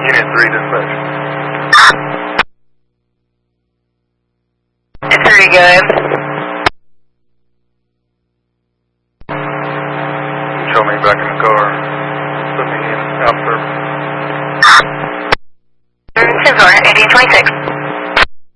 Unit 3 dispatch. It's pretty good. Show me back in the car. Put me in out service. 10-4, 1826.